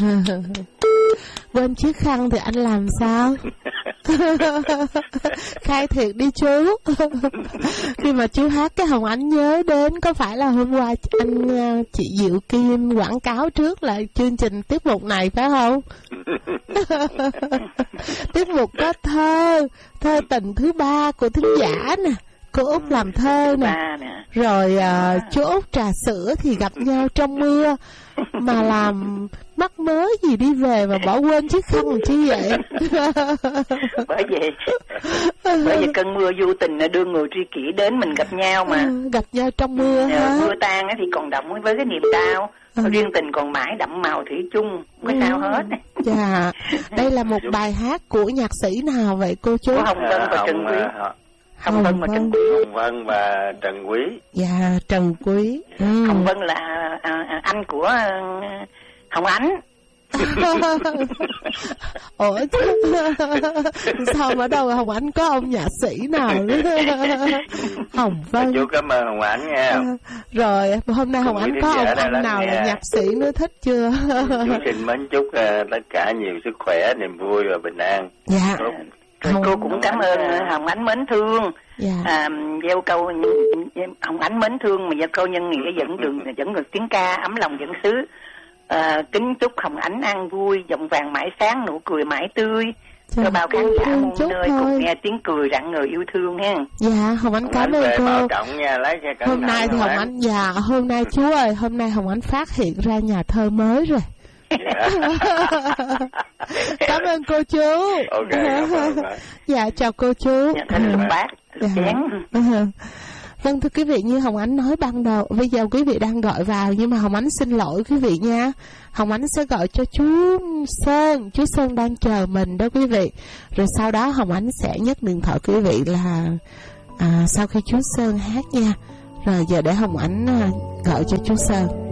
Quên chiếc khăn thì anh làm sao? Khai thiệt đi chú. Khi mà chú hát cái Hồng Ánh nhớ đến có phải là hôm qua anh chị Diệu Kim quảng cáo trước là chương trình tiết mục này phải không? Tiết mục có thơ tình thứ 3 của thính giả nè, cô Út làm thơ nè, rồi chú Út trà sữa thì gặp nhau trong mưa, mà làm mắc mớ gì đi về mà bỏ quên chiếc khăn làm chi vậy? Bởi vì cơn mưa vô tình đưa người tri kỷ đến mình gặp nhau mà. Gặp nhau trong mưa ha. Mưa tan thì còn đậm với cái niềm đau. Riêng tình còn mãi đậm màu thủy chung, không có sao hết. Dạ, đây là một bài hát của nhạc sĩ nào vậy cô chú? Của Hồng Vân và Trần Quý. Hồng Vân và Trần Quý. Hồng Vân và Trần Quý. Dạ, Trần Quý. Hồng Vân là anh của Hồng Ánh. Ủa sao ở đâu Hồng Ánh có ông nhạc sĩ nào Hồng Vân. Chú cảm ơn Hồng Ánh nha. Rồi hôm nay Hồng Ánh có ông nào là nhạc sĩ nữa thích chưa? Chú xin mến chúc tất cả nhiều sức khỏe, niềm vui và bình an. Dạ. Cô cũng cảm ơn Hồng Ánh mến thương. Dạ. Gieo câu Hồng Ánh mến thương mà gieo câu nhân nghĩa dẫn được tiếng ca ấm lòng dẫn xứ. Kính chúc Hồng Ánh ăn vui, giọng vàng mãi sáng, nụ cười mãi tươi, cho bao khán giả muôn nơi cùng nghe tiếng cười rạng ngời yêu thương ha. Dạ, Hồng Ánh cảm ơn cô. Nha, hôm nay thì Hồng Ánh, dạ, hôm nay chú ơi, hôm nay Hồng Ánh phát hiện ra nhà thơ mới rồi. Cảm ơn cô chú. Dạ, chào cô chú. Bác chén. Vâng, thưa quý vị, như Hồng Ánh nói ban đầu, bây giờ quý vị đang gọi vào, nhưng mà Hồng Ánh xin lỗi quý vị nha. Hồng Ánh sẽ gọi cho chú Sơn đang chờ mình đó quý vị. Rồi sau đó Hồng Ánh sẽ nhấc điện thoại quý vị là sau khi chú Sơn hát nha. Rồi giờ để Hồng Ánh gọi cho chú Sơn.